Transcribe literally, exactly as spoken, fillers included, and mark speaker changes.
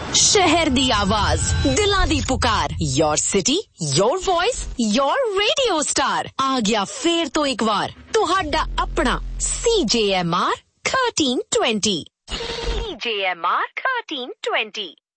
Speaker 1: शहर दी आवाज, दिलां दी पुकार, your city, your voice, your radio star. आ गया फेर तो एक बार तुहाडा अपना सी जे एम आर थर्टीन ट्वेंटी। सी जे एम आर थर्टीन ट्वेंटी।